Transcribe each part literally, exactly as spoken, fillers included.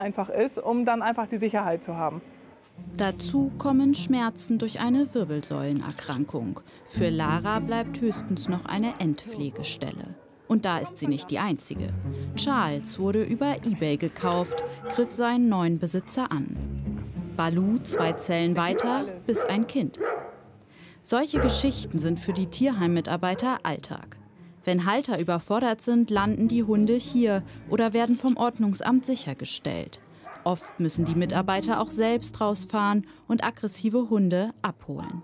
einfach ist, um dann einfach die Sicherheit zu haben. Dazu kommen Schmerzen durch eine Wirbelsäulenerkrankung. Für Lara bleibt höchstens noch eine Endpflegestelle. Und da ist sie nicht die einzige. Charles wurde über eBay gekauft, griff seinen neuen Besitzer an. Balu zwei Zellen weiter, bis ein Kind. Solche Geschichten sind für die Tierheimmitarbeiter Alltag. Wenn Halter überfordert sind, landen die Hunde hier oder werden vom Ordnungsamt sichergestellt. Oft müssen die Mitarbeiter auch selbst rausfahren und aggressive Hunde abholen.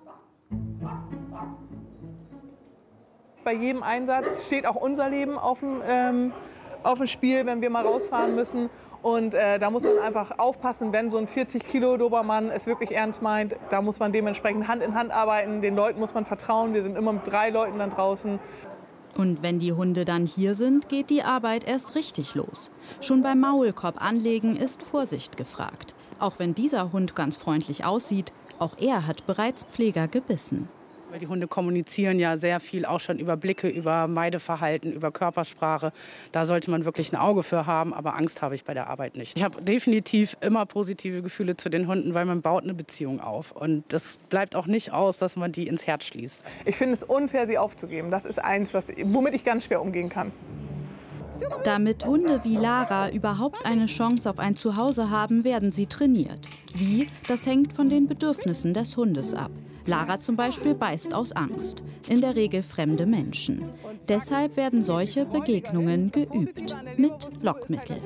Bei jedem Einsatz steht auch unser Leben auf dem, ähm, auf dem Spiel, wenn wir mal rausfahren müssen. Und äh, da muss man einfach aufpassen, wenn so ein vierzig Kilo Dobermann es wirklich ernst meint. Da muss man dementsprechend Hand in Hand arbeiten. Den Leuten muss man vertrauen. Wir sind immer mit drei Leuten dann draußen. Und wenn die Hunde dann hier sind, geht die Arbeit erst richtig los. Schon beim Maulkorb anlegen ist Vorsicht gefragt. Auch wenn dieser Hund ganz freundlich aussieht, auch er hat bereits Pfleger gebissen. Die Hunde kommunizieren ja sehr viel, auch schon über Blicke, über Meideverhalten, über Körpersprache. Da sollte man wirklich ein Auge für haben, aber Angst habe ich bei der Arbeit nicht. Ich habe definitiv immer positive Gefühle zu den Hunden, weil man baut eine Beziehung auf. Und das bleibt auch nicht aus, dass man die ins Herz schließt. Ich finde es unfair, sie aufzugeben. Das ist eins, was, womit ich ganz schwer umgehen kann. Damit Hunde wie Lara überhaupt eine Chance auf ein Zuhause haben, werden sie trainiert. Wie? Das hängt von den Bedürfnissen des Hundes ab. Lara zum Beispiel beißt aus Angst, in der Regel fremde Menschen. Deshalb werden solche Begegnungen geübt, mit Lockmittel.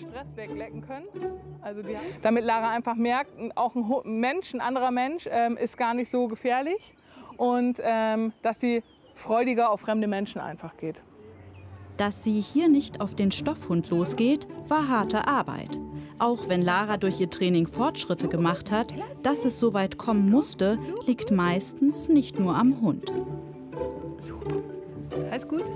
Damit Lara einfach merkt, auch ein Mensch, ein anderer Mensch ähm, ist gar nicht so gefährlich und ähm, dass sie freudiger auf fremde Menschen einfach geht. Dass sie hier nicht auf den Stoffhund losgeht, war harte Arbeit. Auch wenn Lara durch ihr Training Fortschritte gemacht hat, dass es so weit kommen musste, liegt meistens nicht nur am Hund. Super. Alles gut?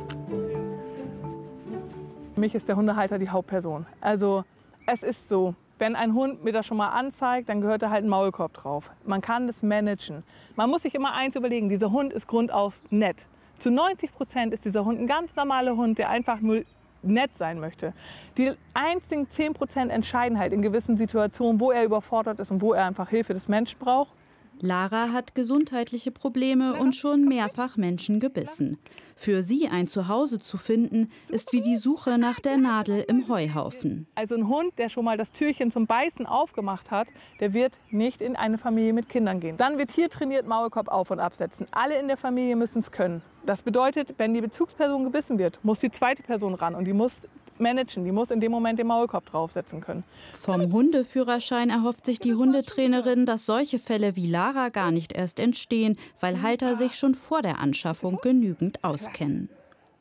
Für mich ist der Hundehalter die Hauptperson. Also es ist so, wenn ein Hund mir das schon mal anzeigt, dann gehört da halt ein Maulkorb drauf. Man kann das managen. Man muss sich immer eins überlegen, dieser Hund ist grundaus nett. Zu neunzig Prozent ist dieser Hund ein ganz normaler Hund, der einfach nur nett sein möchte. Die einzigen zehn Prozent entscheiden halt in gewissen Situationen, wo er überfordert ist und wo er einfach Hilfe des Menschen braucht. Lara hat gesundheitliche Probleme und schon mehrfach Menschen gebissen. Für sie ein Zuhause zu finden, ist wie die Suche nach der Nadel im Heuhaufen. Also ein Hund, der schon mal das Türchen zum Beißen aufgemacht hat, der wird nicht in eine Familie mit Kindern gehen. Dann wird hier trainiert Maulkorb auf- und absetzen. Alle in der Familie müssen es können. Das bedeutet, wenn die Bezugsperson gebissen wird, muss die zweite Person ran und die muss managen, die muss in dem Moment den Maulkorb draufsetzen können. Vom Hundeführerschein erhofft sich die Hundetrainerin, dass solche Fälle wie Lara gar nicht erst entstehen, weil Halter sich schon vor der Anschaffung genügend auskennen.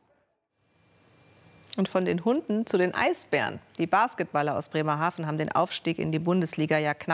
Und von den Hunden zu den Eisbären. Die Basketballer aus Bremerhaven haben den Aufstieg in die Bundesliga ja knapp